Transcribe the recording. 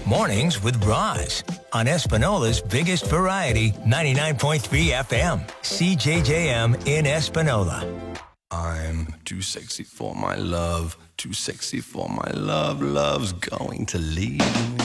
Mornings with Roz on Espinola's biggest variety, 99.3 FM, CJJM in Espinola. I'm too sexy for my love, too sexy for my love, love's going to leave me.